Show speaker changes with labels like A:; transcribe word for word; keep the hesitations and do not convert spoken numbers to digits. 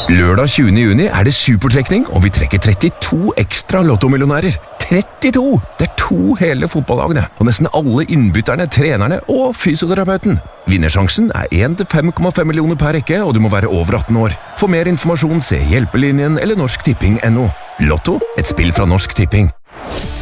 A: Lørdag tjuende juni er det supertrekning, og vi trekker trettito ekstra lottomillionærer. trettito! Det er to hele fotballagene, og nesten alle innbytterne, trenerne og fysioterapeuten. Vinnersjansen er én til fem komma fem millioner per rekke, og du må være over atten år. For mer informasjon se Hjelpelinjen eller Norsk Tipping punktum no. Lotto, et spill fra Norsk Tipping.